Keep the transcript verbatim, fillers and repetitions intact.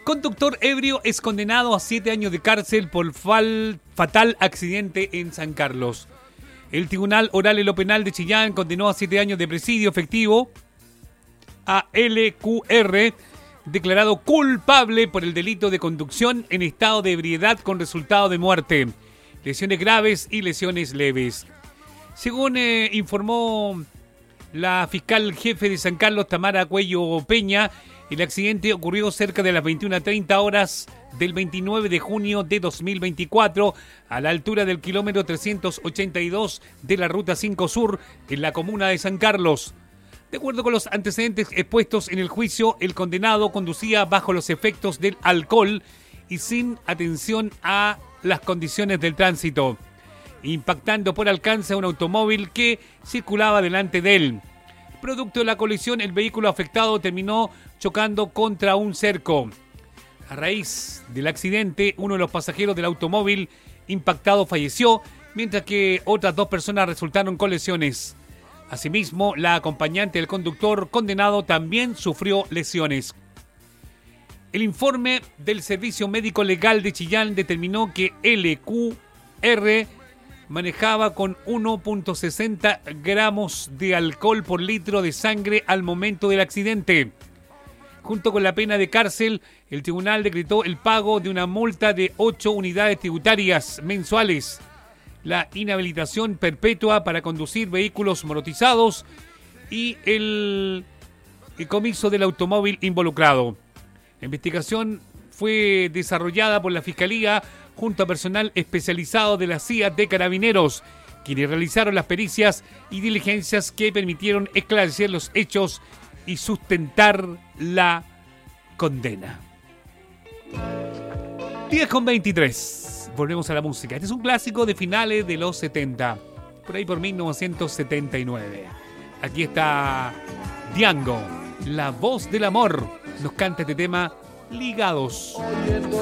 Conductor ebrio es condenado a siete años de cárcel por fal, fatal accidente en San Carlos. El Tribunal Oral en lo Penal de Chillán condenó a siete años de presidio efectivo a L Q R, declarado culpable por el delito de conducción en estado de ebriedad con resultado de muerte, lesiones graves y lesiones leves. Según eh, informó la fiscal jefe de San Carlos, Tamara Cuello Peña, el accidente ocurrió cerca de las veintiuna treinta horas del veintinueve de junio de dos mil veinticuatro a la altura del kilómetro trescientos ochenta y dos de la Ruta cinco Sur en la comuna de San Carlos. De acuerdo con los antecedentes expuestos en el juicio, el condenado conducía bajo los efectos del alcohol y sin atención a las condiciones del tránsito, impactando por alcance a un automóvil que circulaba delante de él. Producto de la colisión, el vehículo afectado terminó chocando contra un cerco. A raíz del accidente, uno de los pasajeros del automóvil impactado falleció, mientras que otras dos personas resultaron con lesiones. Asimismo, la acompañante del conductor condenado también sufrió lesiones. El informe del Servicio Médico Legal de Chillán determinó que L Q R manejaba con uno punto sesenta gramos de alcohol por litro de sangre al momento del accidente. Junto con la pena de cárcel, el tribunal decretó el pago de una multa de ocho unidades tributarias mensuales, la inhabilitación perpetua para conducir vehículos motorizados y el decomiso del automóvil involucrado. La investigación fue desarrollada por la Fiscalía junto a personal especializado de la C I A de Carabineros, quienes realizaron las pericias y diligencias que permitieron esclarecer los hechos y sustentar la condena. diez con veintitrés. Volvemos a la música. Este es un clásico de finales de los setenta, por ahí por mil novecientos setenta y nueve. Aquí está Diango, la voz del amor. Nos canta este tema, Ligados.